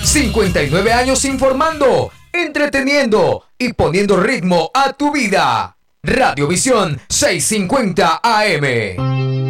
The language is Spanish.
59 años informando, entreteniendo y poniendo ritmo a tu vida. Radiovisión 650 AM.